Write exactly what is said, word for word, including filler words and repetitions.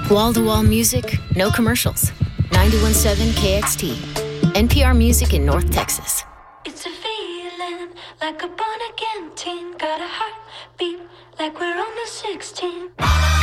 Wall-to-wall music, no commercials. ninety-one point seven K X T. N P R Music in North Texas. It's a feeling like a born-again teen. Got a heartbeat like we're on the sixteen.